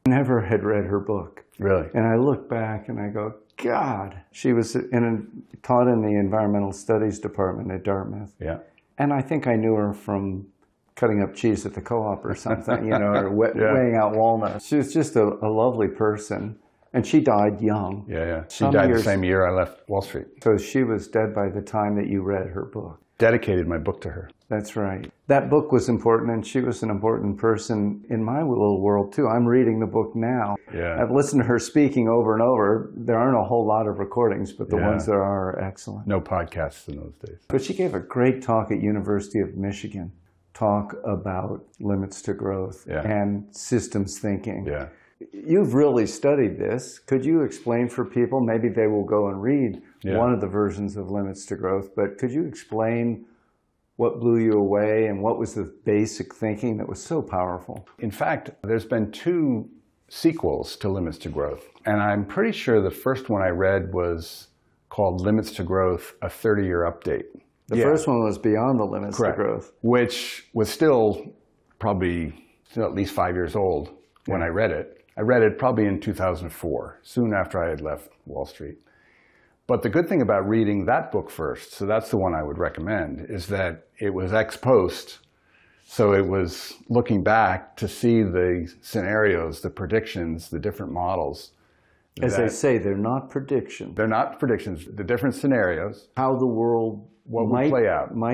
Never had read her book. Really? And I look back and I go, God, she was taught in the environmental studies department at Dartmouth. Yeah. And I think I knew her from cutting up cheese at the co-op or something, or weighing out walnuts. She was just a lovely person. And she died young. Yeah. She died the same year I left Wall Street. So she was dead by the time that you read her book. Dedicated my book to her. That's right. That book was important, and she was an important person in my little world, too. I'm reading the book now. Yeah. I've listened to her speaking over and over. There aren't a whole lot of recordings, but the ones there are excellent. No podcasts in those days. But she gave a great talk at University of Michigan, talk about limits to growth and systems thinking. Yeah. You've really studied this. Could you explain for people, maybe they will go and read one of the versions of Limits to Growth, but could you explain what blew you away and what was the basic thinking that was so powerful? In fact, there's been 2 sequels to Limits to Growth. And I'm pretty sure the first one I read was called Limits to Growth, a 30-year update. The first one was Beyond the Limits to Growth. Which was still probably at least 5 years old when I read it. I read it probably in 2004, soon after I had left Wall Street. But the good thing about reading that book first, so that's the one I would recommend, is that it was ex post. So it was looking back to see the scenarios, the predictions, the different models. As they say, they're not predictions. They're not predictions, the different scenarios. How the world might play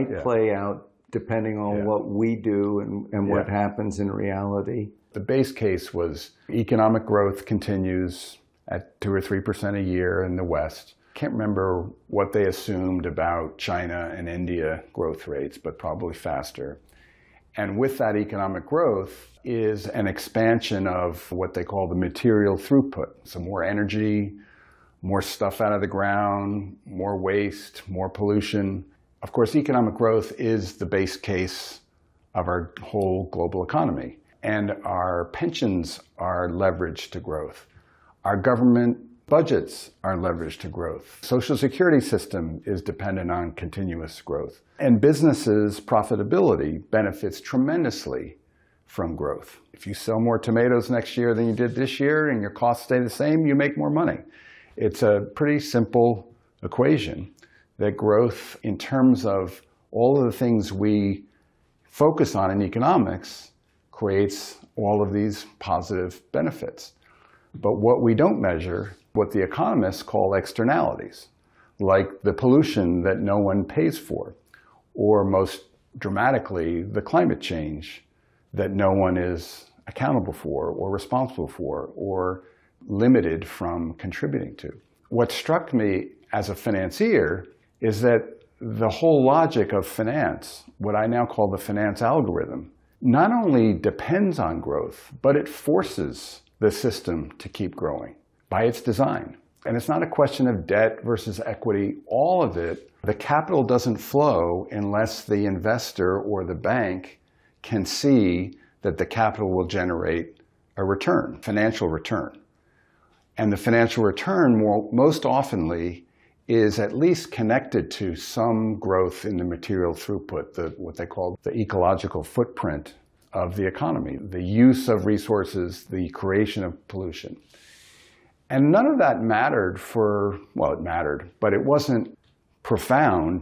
out depending on what we do and what happens in reality. The base case was economic growth continues at 2 or 3% a year in the West. Can't remember what they assumed about China and India growth rates, but probably faster. And with that economic growth is an expansion of what they call the material throughput. So more energy, more stuff out of the ground, more waste, more pollution. Of course, economic growth is the base case of our whole global economy. And our pensions are leveraged to growth. Our government budgets are leveraged to growth. Social security system is dependent on continuous growth. And businesses' profitability benefits tremendously from growth. If you sell more tomatoes next year than you did this year and your costs stay the same, you make more money. It's a pretty simple equation that growth, in terms of all of the things we focus on in economics, creates all of these positive benefits. But what we don't measure, what the economists call externalities, like the pollution that no one pays for, or most dramatically, the climate change that no one is accountable for, or responsible for, or limited from contributing to. What struck me as a financier is that the whole logic of finance, what I now call the finance algorithm, not only depends on growth, but it forces the system to keep growing by its design. And it's not a question of debt versus equity. All of it, the capital doesn't flow unless the investor or the bank can see that the capital will generate a return, financial return. And the financial return most oftenly is at least connected to some growth in the material throughput, what they call the ecological footprint of the economy, the use of resources, the creation of pollution. And none of that mattered it mattered, but it wasn't profound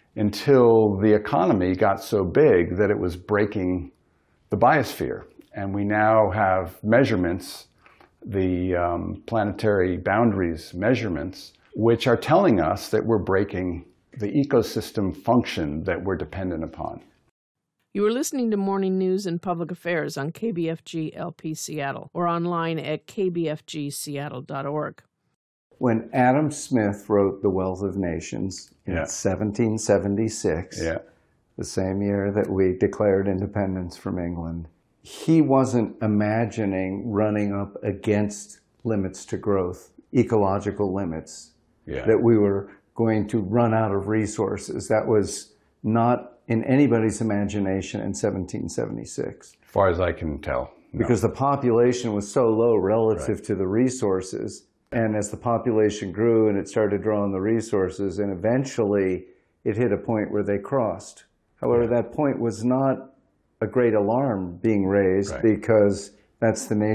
until the economy got so big that it was breaking the biosphere. And we now have measurements, the planetary boundaries measurements, which are telling us that we're breaking the ecosystem function that we're dependent upon. You are listening to Morning News and Public Affairs on KBFG LP Seattle or online at kbfgseattle.org. When Adam Smith wrote The Wealth of Nations in 1776, the same year that we declared independence from England, he wasn't imagining running up against limits to growth, ecological limits, that we were going to run out of resources. That was not in anybody's imagination in 1776. As far as I can tell. No. Because the population was so low relative to the resources. And as the population grew and it started drawing the resources, and eventually it hit a point where they crossed. However, that point was not a great alarm being raised because that's the nature